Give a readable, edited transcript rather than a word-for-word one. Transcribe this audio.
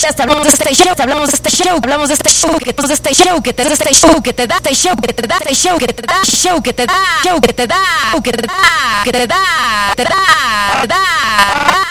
podcast, hablamos de este show, hablamos de este show, hablamos de este show, que todo este show, que te da este show, que te da este show, que te da este show, que te da show, que te da show, que te da, que te da, que te da, te da, te da.